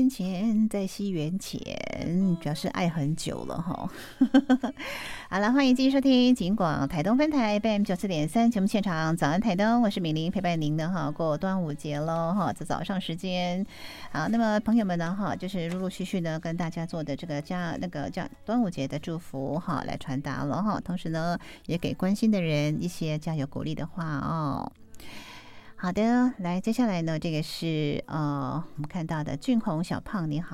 年前，在西元前，表示爱很久了哈。好了，欢迎继续收听警广台东分台 FM 94.3节目现场，早安台东，我是美玲，陪伴您的哈，过端午节喽哈，在早上时间。好，那么朋友们呢哈，就是陆陆续续呢跟大家做的这个端午节的祝福哈，来传达了哈，同时呢也给关心的人一些加油鼓励的话哦。好的，来，接下来呢，这个是我们看到的俊宏小胖，你好。